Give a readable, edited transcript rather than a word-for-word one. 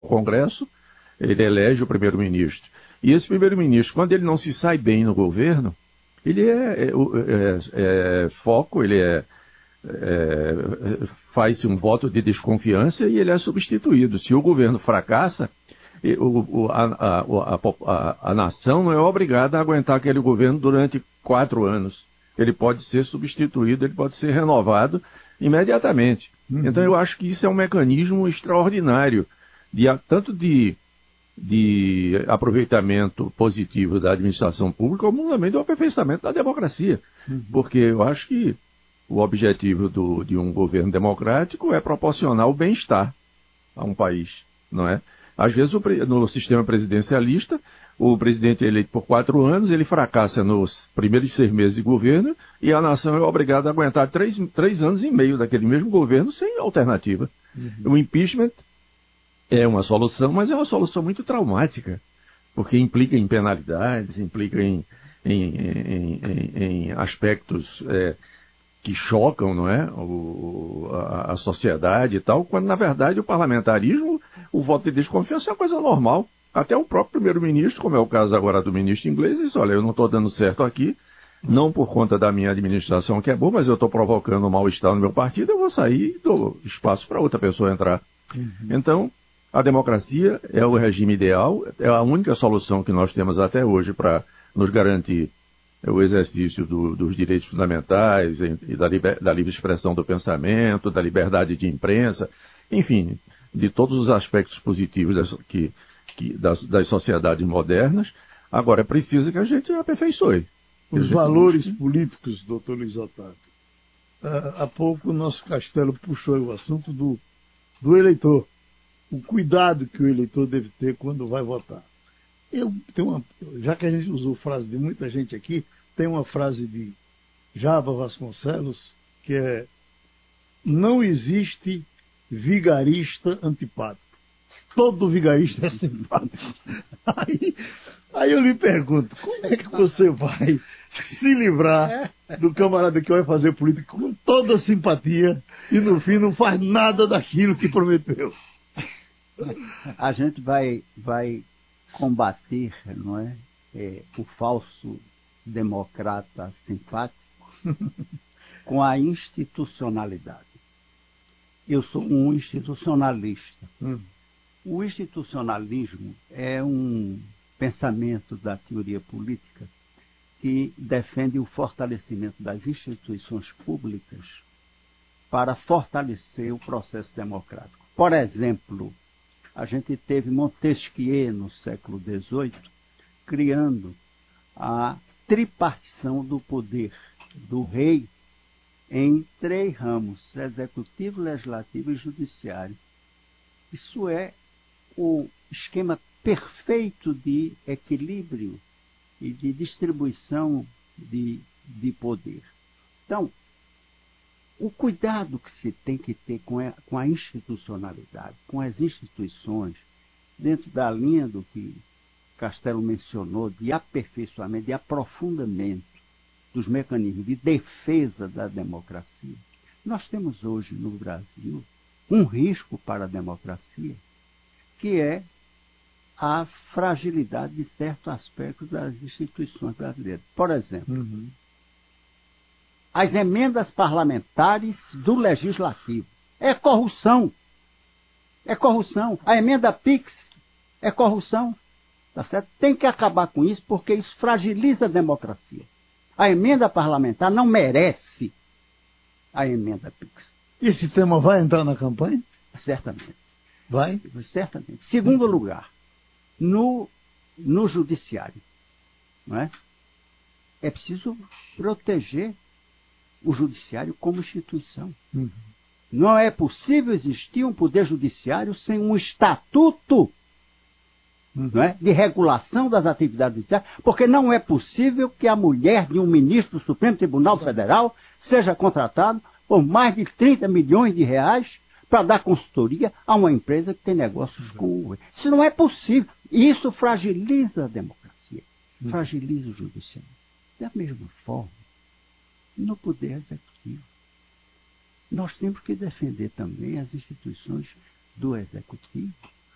Congresso, ele elege o primeiro-ministro. E esse primeiro-ministro, quando ele não se sai bem no governo, ele foco, faz-se um voto de desconfiança e ele é substituído. Se o governo fracassa, a nação não é obrigada a aguentar aquele governo durante 4 anos. Ele pode ser substituído, ele pode ser renovado imediatamente. Então eu acho que isso é um mecanismo extraordinário, tanto de aproveitamento positivo da administração pública, como também do aperfeiçoamento da democracia. Porque eu acho que o objetivo de um governo democrático é proporcionar o bem-estar a um país, não é? Às vezes, no sistema presidencialista, o presidente é eleito por 4 anos, ele fracassa nos primeiros 6 meses de governo e a nação é obrigada a aguentar 3 anos e meio daquele mesmo governo sem alternativa. O impeachment é uma solução, mas é uma solução muito traumática, porque implica em penalidades, implica em aspectos que chocam, não é? A sociedade e tal, quando, na verdade, o parlamentarismo, o voto de desconfiança é uma coisa normal. Até o próprio primeiro-ministro, como é o caso agora do ministro inglês, diz, olha, eu não estou dando certo aqui, não por conta da minha administração, que é boa, mas eu estou provocando um mal-estar no meu partido, eu vou sair e dou espaço para outra pessoa entrar. Então, a democracia é o regime ideal, é a única solução que nós temos até hoje para nos garantir o exercício dos direitos fundamentais e da livre expressão do pensamento, da liberdade de imprensa, enfim, de todos os aspectos positivos das sociedades modernas. Agora, é preciso que a gente aperfeiçoe. Os valores políticos, doutor Luiz Otávio. Há pouco o nosso Castelo puxou o assunto do eleitor. O cuidado que o eleitor deve ter quando vai votar. Já que a gente usou frase de muita gente aqui, tem uma frase de Java Vasconcelos, que é: não existe vigarista antipático. Todo vigarista é simpático. Aí eu lhe pergunto, como é que você vai se livrar do camarada que vai fazer política com toda simpatia e no fim não faz nada daquilo que prometeu? A gente vai combater, não é, o falso democrata simpático com a institucionalidade. Eu sou um institucionalista. O institucionalismo é um pensamento da teoria política que defende o fortalecimento das instituições públicas para fortalecer o processo democrático. Por exemplo, a gente teve Montesquieu no século XVIII criando a tripartição do poder do rei em 3 ramos: executivo, legislativo e judiciário. Isso é o esquema perfeito de equilíbrio e de distribuição de poder. Então, o cuidado que se tem que ter com a institucionalidade, com as instituições, dentro da linha do que Castelo mencionou, de aperfeiçoamento, de aprofundamento dos mecanismos de defesa da democracia. Nós temos hoje no Brasil um risco para a democracia, que é a fragilidade de certos aspectos das instituições brasileiras. Por exemplo, as emendas parlamentares do Legislativo. É corrupção. É corrupção. A emenda PIX é corrupção. Tá certo? Tem que acabar com isso, porque isso fragiliza a democracia. A emenda parlamentar não merece a emenda PIX. Esse tema vai entrar na campanha? Certamente. Vai? Certamente. Segundo lugar, no judiciário, não é? É preciso proteger o judiciário como instituição. Não é possível existir um poder judiciário sem um estatuto, não é, de regulação das atividades judiciais, porque não é possível que a mulher de um ministro do Supremo Tribunal Federal seja contratada por mais de 30 milhões de reais para dar consultoria a uma empresa que tem negócios com o governo. Isso não é possível. Isso fragiliza a democracia, fragiliza o judiciário. Da mesma forma, no poder executivo, nós temos que defender também as instituições do executivo,